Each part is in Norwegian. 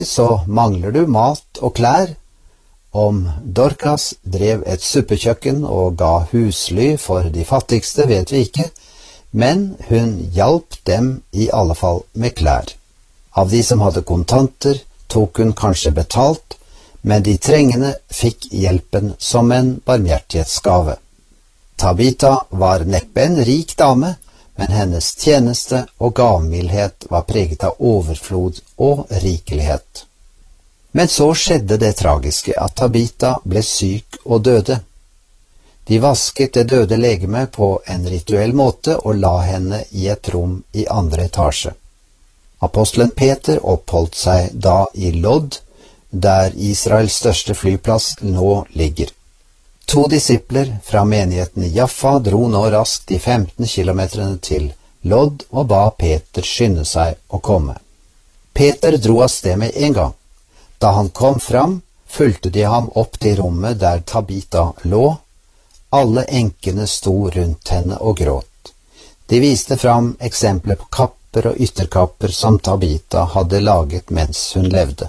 så mangler du mat og klær. Om Dorcas drev et suppekjøkken og ga husly for de fattigste, vet vi ikke, men hun hjalp dem i alle fall med klær. Av de som hadde kontanter, tok hun kanskje betalt, men de trengende fikk hjelpen som en barmhjertighetsgave. Tabita var neppe en rik dame, men hennes tjeneste og gavmildhet var preget av overflod og rikelighet. Men så skjedde det tragiske at Tabita ble syk og døde. De vasket det døde legeme på en rituell måte og la henne i et rom i andre etasje. Apostelen Peter oppholdt seg da i Lod, der Israels største flyplass nå ligger. 2 disipler fra menigheten i Jaffa dro nå raskt de 15 kilometerne til Lod og ba Peter skynde seg å komme. Peter dro av sted med en gang. Da han kom fram, fulgte de ham opp til rommet der Tabita lå. Alle enkene sto rundt henne og gråt. De viste fram eksempler på kapper og ytterkapper som Tabita hadde laget mens hun levde.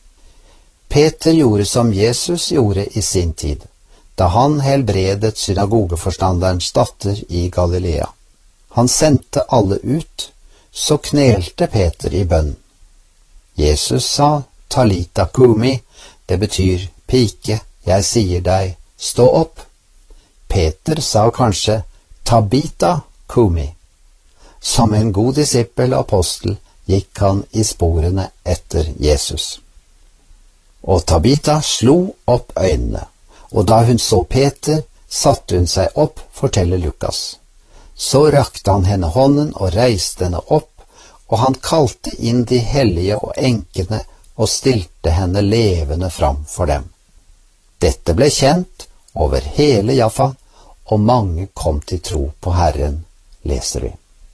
Peter gjorde som Jesus gjorde i sin tid, da han helbredet synagogeforstanderens datter i Galilea. Han sendte alle ut, så knelte Peter i bønn. Jesus sa, Talita kumi, det betyr, pike, jeg sier deg, stå opp. Peter sa kanskje, Tabita kumi. Som en god disippel og apostel gikk han i sporene etter Jesus. Og Tabita slo opp øynene, og da hun så Peter, satte hun seg opp, forteller Lukas. Så rakte han henne hånden og reiste henne opp, og han kalte inn de hellige og enkene og stilte henne levende fram for dem. Dette ble kjent over hele Jaffa, og mange kom til tro på Herren, leser vi.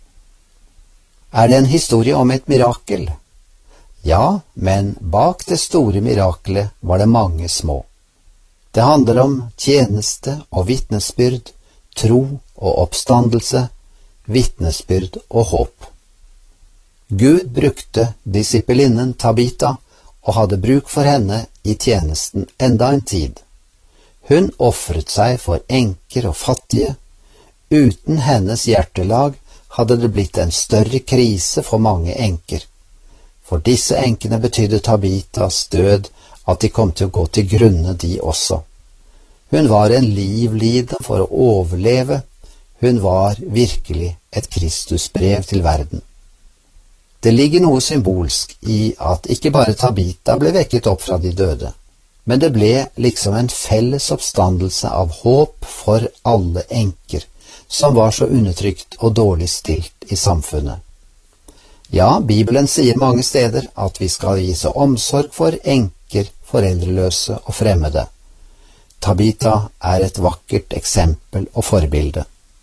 Er det en historie om et mirakel? Ja, men bak det store mirakelet var det mange små. Det handler om tjeneste og vitnesbyrd, tro og oppstandelse, vitnesbyrd og håp. Gud brukte disippelinnen Tabita og hadde bruk for henne i tjenesten enda en tid. Hun offret seg for enker og fattige. Uten hennes hjertelag hadde det blitt en større krise for mange enker. For disse enkene betydde Tabitas død at de kom til å gå til grunne de også. Hun var en livlide for å overleve. Hun var virkelig et Kristusbrev til verden. Det ligger noe symbolsk i at ikke bare Tabita ble vekket opp fra de døde, men det ble liksom en felles oppstandelse av håp for alle enker, som var så undertrykt og dårlig stilt i samfunnet. Ja, Bibelen sier mange steder at vi skal vise omsorg for enker, foreldreløse og fremmede. Tabita er et vakkert eksempel og forbilde.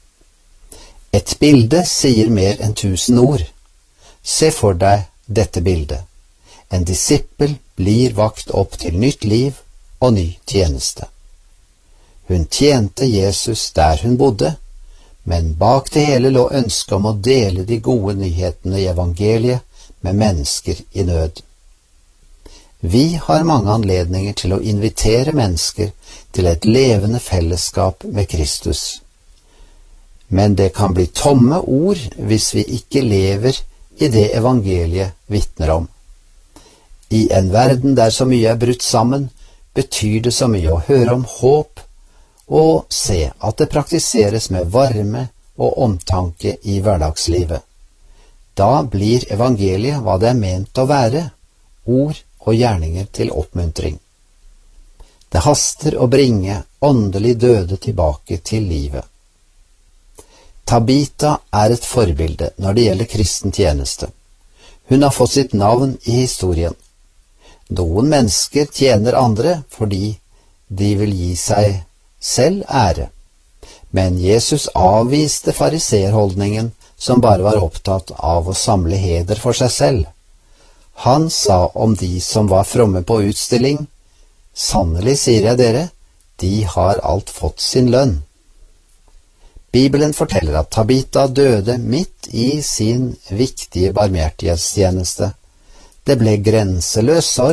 Et bilde sier mer enn 1000 ord. Se for deg dette bildet. En disippel blir vakt opp til nytt liv og ny tjeneste. Hun tjente Jesus der hun bodde, men bak det hele lå ønsket om å dele de gode nyhetene i evangeliet med mennesker i nød. Vi har mange anledninger til å invitere mennesker til et levende fellesskap med Kristus. Men det kan bli tomme ord hvis vi ikke lever i det evangeliet vitner om. I en verden der så mye er brutt sammen, betyr det så mye å høre om håp og se at det praktiseres med varme og omtanke i hverdagslivet. Da blir evangeliet hva det er ment å være, ord og gjerninger til oppmuntring. Det haster å bringe åndelig døde tilbake til livet. Tabita er et forbilde når det gjelder kristen tjeneste. Hun har fått sitt navn i historien. Noen mennesker tjener andre fordi de vil gi seg selv ære. Men Jesus avviste fariseerholdningen som bare var opptatt av å samle heder for seg selv. Han sa om de som var fromme på utstilling, sannelig sier jeg dere, de har alt fått sin lønn. Bibelen forteller at Tabita døde midt i sin viktige barmhjertighetstjeneste. Det ble grenseløs sorg